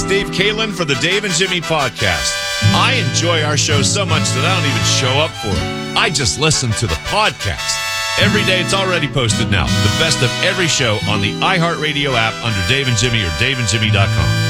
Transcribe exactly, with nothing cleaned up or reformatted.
Dave Kalin for the Dave and Jimmy podcast. I enjoy our show so much that I don't even show up for it. I just listen to the podcast. Every day it's already posted now. The best of every show on the iHeartRadio app under Dave and Jimmy or dave and jimmy dot com.